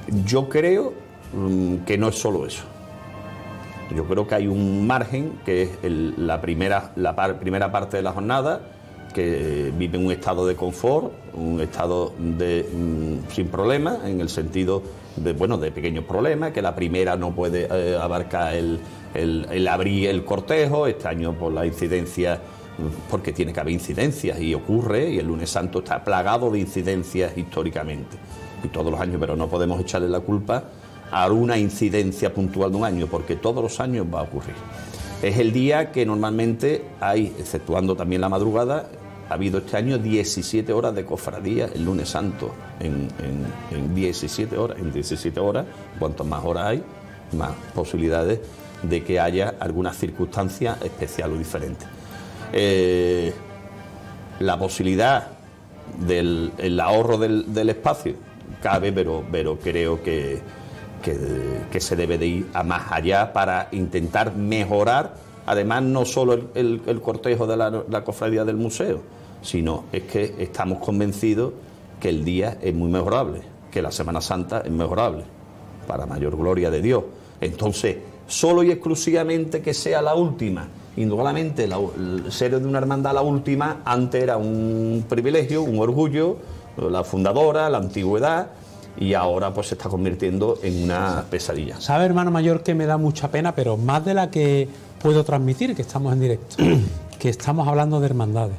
Yo creo que no es solo eso. Yo creo que hay un margen, que es la primera parte de la jornada, que vive en un estado de confort, un estado sin problemas, en el sentido de pequeños problemas, que la primera no puede abarcar el abrir el cortejo. Este año por la incidencia, porque tiene que haber incidencias y ocurre, y el lunes santo está plagado de incidencias históricamente, y todos los años, pero no podemos echarle la culpa a una incidencia puntual de un año, porque todos los años va a ocurrir. Es el día que normalmente hay, exceptuando también la madrugada, ha habido este año 17 horas de cofradía el lunes santo, en 17 horas. En 17 horas, cuanto más horas hay, más posibilidades de que haya alguna circunstancia especial o diferente. La posibilidad del ahorro del espacio cabe, pero creo que se debe de ir a más allá para intentar mejorar, además, no solo el cortejo de la cofradía del museo, sino es que estamos convencidos que el día es muy mejorable, que la Semana Santa es mejorable, para mayor gloria de Dios. Entonces, solo y exclusivamente que sea la última, indudablemente el ser de una hermandad la última, antes era un privilegio, un orgullo, la fundadora, la antigüedad, y ahora pues se está convirtiendo en una pesadilla. ¿Sabe, hermano mayor, que me da mucha pena, pero más de la que puedo transmitir, que estamos en directo, que estamos hablando de hermandades?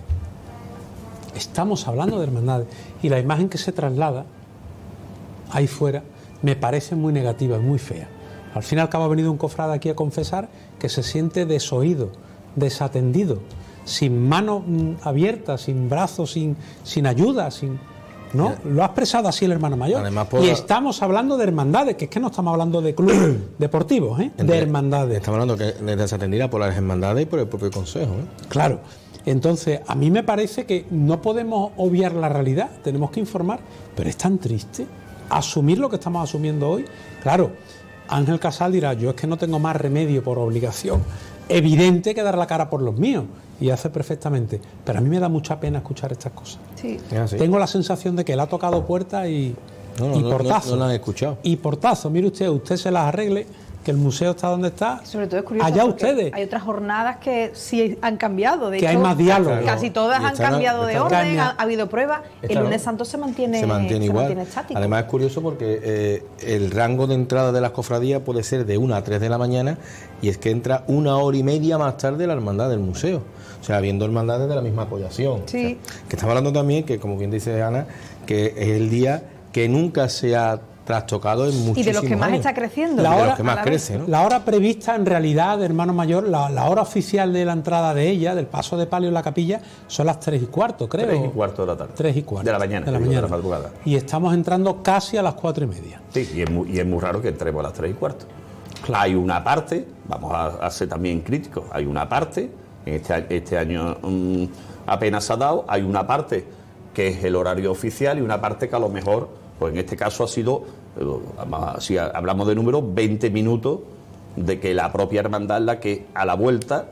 Estamos hablando de hermandades, y la imagen que se traslada ahí fuera me parece muy negativa, muy fea. Al fin y al cabo ha venido un cofrade aquí a confesar que se siente desoído, desatendido, sin manos abiertas, sin brazos, sin ayuda, ¿no? Lo ha expresado así el hermano mayor. Además, y estamos hablando de hermandades, que es que no estamos hablando de clubes deportivos, de hermandades. Estamos hablando de desatendida por las hermandades y por el propio consejo. Claro. Entonces, a mí me parece que no podemos obviar la realidad, tenemos que informar, pero es tan triste asumir lo que estamos asumiendo hoy. Claro, Ángel Casal dirá, yo es que no tengo más remedio por obligación evidente que dar la cara por los míos, y hace perfectamente, pero a mí me da mucha pena escuchar estas cosas. Sí. Tengo la sensación de que él ha tocado puertas y portazo. No las he escuchado. Y portazo, mire usted se las arregle, que el museo está donde está. Sobre todo es curioso, allá ustedes. Hay otras jornadas que sí han cambiado. De que hecho, hay más diálogo. Casi todas han cambiado de orden, ha habido pruebas. El lunes santo se mantiene igual. Estático. Además es curioso porque el rango de entrada de las cofradías puede ser de 1 a 3 de la mañana, y es que entra 1 hora y media más tarde la hermandad del museo. O sea, habiendo hermandades de la misma apoyación. Sí. O sea, que estamos hablando también, que como bien dice Ana, que es el día que nunca se ha trastocado en muchísimos años. Y de los que más está creciendo. De los que más crece, ¿no? La hora prevista, en realidad, hermano mayor, la hora oficial de la entrada de ella, del paso de palio en la capilla, son las 3:15, creo. 3:15 de la tarde. 3:15. De la mañana. De la madrugada. Y estamos entrando casi a las 4:30. Sí, y es muy raro que entremos a las 3:15. Claro. Hay una parte, vamos a ser también críticos, hay una parte, este año apenas ha dado, hay una parte que es el horario oficial y una parte que a lo mejor, pues en este caso ha sido, si hablamos de números, 20 minutos de que la propia hermandad, la que a la vuelta,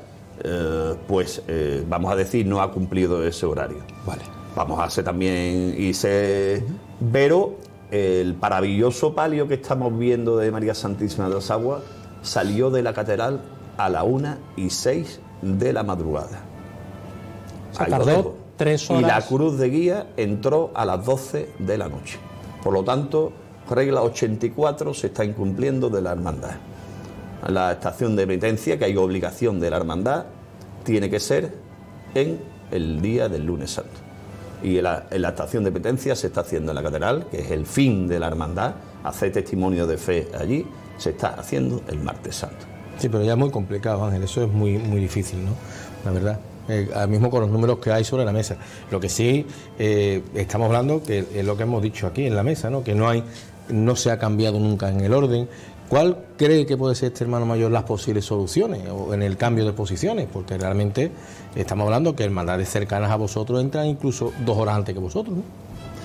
vamos a decir, no ha cumplido ese horario. Vale. Vamos a hacer también, pero el maravilloso palio que estamos viendo de María Santísima de las Aguas salió de la catedral a la 1:06 de la madrugada. Se tardó 3 horas. Y la cruz de guía entró a las 12 de la noche. Por lo tanto, regla 84 se está incumpliendo de la hermandad. La estación de penitencia, que hay obligación de la hermandad, tiene que ser en el día del lunes santo. Y en la estación de penitencia se está haciendo en la catedral, que es el fin de la hermandad, hacer testimonio de fe allí, se está haciendo el martes santo. Sí, pero ya es muy complicado, Ángel, eso es muy, muy difícil, ¿no? La verdad. Ahora mismo con los números que hay sobre la mesa. Lo que sí estamos hablando, que es lo que hemos dicho aquí en la mesa, ¿no? Que no se ha cambiado nunca en el orden. ¿Cuál cree que puede ser, este hermano mayor, las posibles soluciones o en el cambio de posiciones? Porque realmente estamos hablando que hermandades cercanas a vosotros entran incluso 2 horas antes que vosotros, ¿no?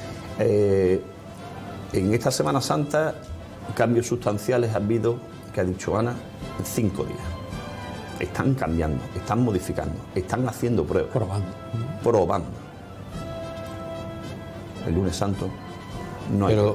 En esta Semana Santa, cambios sustanciales ha habido, que ha dicho Ana, en 5 días. Están cambiando, están modificando, están haciendo pruebas. Probando. El lunes santo no hay. Pero